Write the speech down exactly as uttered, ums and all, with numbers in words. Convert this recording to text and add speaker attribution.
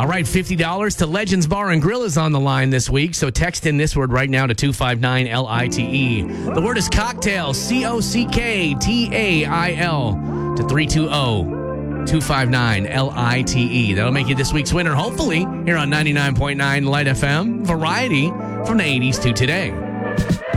Speaker 1: All right, fifty dollars to Legends Bar and Grill is on the line this week, so text in this word right now to two five nine L I T E. The word is cocktail, C O C K T A I L, to three two zero, two five nine L I T E. That'll make you this week's winner, hopefully, here on ninety-nine point nine Light F M. Variety from the eighties to today.